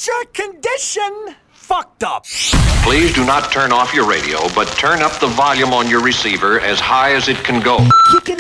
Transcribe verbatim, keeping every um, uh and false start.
What's your condition? Fucked up. Please do not turn off your radio, but turn up the volume on your receiver as high as it can go. You can